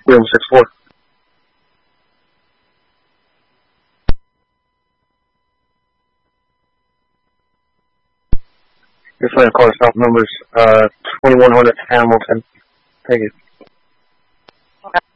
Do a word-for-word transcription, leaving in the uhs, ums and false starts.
Room six four. Your final call stop numbers, uh, twenty-one hundred Hamilton. Thank you. Okay.